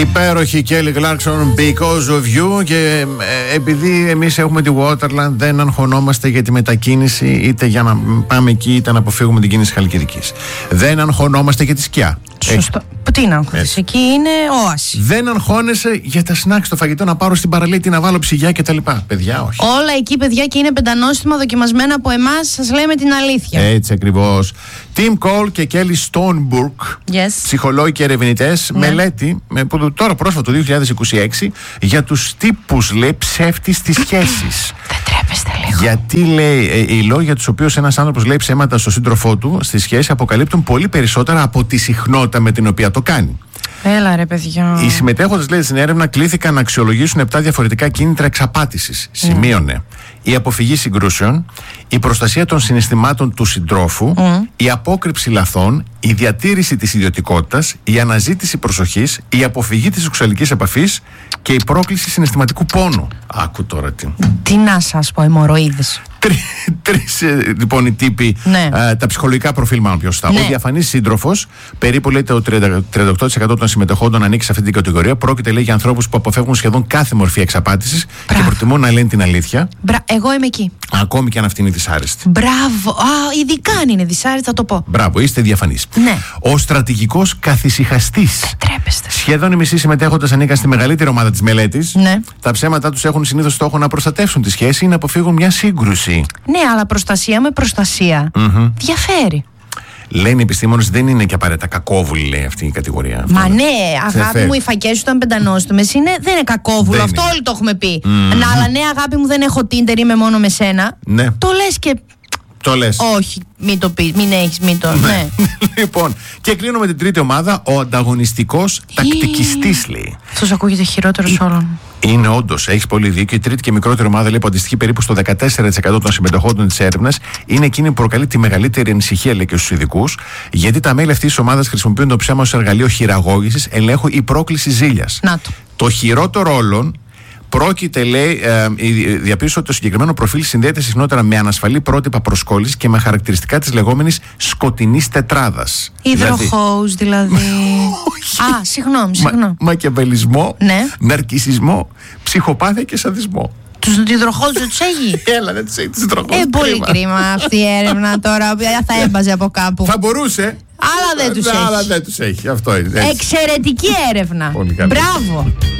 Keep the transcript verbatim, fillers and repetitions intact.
Υπέροχη Kelly Clarkson, Because of You. Και ε, επειδή εμείς έχουμε τη Waterland, δεν αγχωνόμαστε για τη μετακίνηση, είτε για να πάμε εκεί, είτε να αποφύγουμε την κίνηση Χαλκιδικής. Δεν αγχωνόμαστε για τη σκιά. Σωστό. Τι να αγχώνεσαι, εκεί είναι όαση. Δεν αγχώνεσαι για τα snacks, το φαγητό, να πάρω στην παραλία, να βάλω ψυγιά κτλ. Παιδιά, όχι. Όλα εκεί, παιδιά, και είναι πεντανόστιμα, δοκιμασμένα από εμάς, σας λέμε την αλήθεια. Έτσι ακριβώς. Tim Cole και Kelly Stoneburg, yes. ψυχολόγοι και ερευνητές, ναι. μελέτη που τώρα πρόσφατα το δύο χιλιάδες είκοσι έξι για τους τύπους, λέει, ψεύτη στις σχέσεις. Δεν τρέπεστε λίγο. Γιατί, λέει, οι λόγοι για τους οποίους ένας άνθρωπος λέει ψέματα στο σύντροφό του στη σχέση αποκαλύπτουν πολύ περισσότερα από τη συχνότητα με την οποία το κάνει. Έλα ρε παιδιά. Οι συμμετέχοντες, λέει, στην έρευνα κλήθηκαν να αξιολογήσουν επτά διαφορετικά κίνητρα εξαπάτησης. Mm. Σημείωνε η αποφυγή συγκρούσεων, η προστασία των συναισθημάτων του συντρόφου, mm. η απόκρυψη λαθών, η διατήρηση της ιδιωτικότητας, η αναζήτηση προσοχής, η αποφυγή της σεξουαλικής επαφής και η πρόκληση συναισθηματικού πόνου. Άκου τώρα τι. Τι να σας πω, αιμορροίδες. Τρεις λοιπόν οι τύποι, ναι. α, τα ψυχολογικά προφίλ, μάλλον πιο σωστά. Ναι. Ο διαφανής σύντροφος, περίπου, λέει, το τριάντα οκτώ τοις εκατό των συμμετεχόντων ανήκει σε αυτή την κατηγορία. Πρόκειται, λέει, για ανθρώπους που αποφεύγουν σχεδόν κάθε μορφή εξαπάτησης και προτιμούν να λένε την αλήθεια. Μπρα... Εγώ είμαι εκεί. Ακόμη και αν αυτή είναι δυσάρεστη. Μπράβο. Α, ειδικά αν είναι δυσάρεστη, θα το πω. Μπράβο, είστε διαφανείς. Ναι. Ο στρατηγικός καθησυχαστής. Δεν τρέπεστε. Σχεδόν οι μισοί συμμετέχοντες ανήκαν στη μεγαλύτερη ομάδα της μελέτης. Ναι. Τα ψέματά τους έχουν συνήθως στόχο να προστατεύσουν τη σχέση ή να αποφύγουν μια σύγκρουση. Ναι, αλλά προστασία με προστασία mm-hmm. διαφέρει. Λένε οι επιστήμονες, δεν είναι και απαραίτητα κακόβουλη, λέει, αυτή η κατηγορία. Μα αυτό, ναι, αγάπη μου, οι φακές σου ήταν πεντανόστιμες, είναι, δεν είναι κακόβουλο. Δεν αυτό είναι. Όλοι το έχουμε πει. Mm-hmm. Να, αλλά ναι, αγάπη μου, δεν έχω Tinder, είμαι μόνο με σένα. Ναι. Το λες και. Το λες. Όχι, μην το πεις, μην έχεις, μην το. Ναι. Ναι. Λοιπόν, και κλείνω με την τρίτη ομάδα, ο ανταγωνιστικός τακτικιστής, λέει. Αυτός ακούγεται χειρότερος όλων. Είναι όντως, έχεις πολύ δίκιο. Η τρίτη και μικρότερη ομάδα, λέει, που αντιστοιχεί περίπου στο δεκατέσσερα τοις εκατό των συμμετεχόντων της έρευνας, είναι εκείνη που προκαλεί τη μεγαλύτερη ανησυχία, λέει, και στους ειδικούς, γιατί τα μέλη αυτής της ομάδας χρησιμοποιούν το ψέμα ως εργαλείο χειραγώγησης, ελέγχου ή πρόκληση ζήλιας. Να το. Το χειρότερο όλων. Πρόκειται, λέει, ε, διαπίστωσε ότι το συγκεκριμένο προφίλ συνδέεται συχνότερα με ανασφαλή πρότυπα προσκόλλησης και με χαρακτηριστικά της λεγόμενης σκοτεινής τετράδας. Υδροχόους, δηλαδή. Α, συγγνώμη, συγγνώμη. Μα, μακιαβελισμό, ναι. ναρκισισμό, ψυχοπάθεια και σαδισμό. Τους υδροχόους δεν τους έχει. Έλα, δεν τους έχει τους υδροχόους. Ε, πολύ κρίμα αυτή η έρευνα τώρα. Θα έμπαζε από κάπου. Θα μπορούσε. Αλλά δεν τους έχει. Αλλά δεν τους έχει. Αυτό είναι. Εξαιρετική έρευνα. Πολύ καλή. Μπράβο.